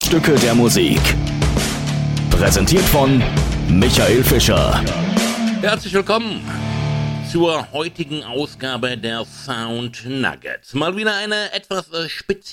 Herzstücke der Musik. Präsentiert von Michael Fischer. Herzlich willkommen zur heutigen Ausgabe der Sound Nuggets. Mal wieder eine etwas spezielle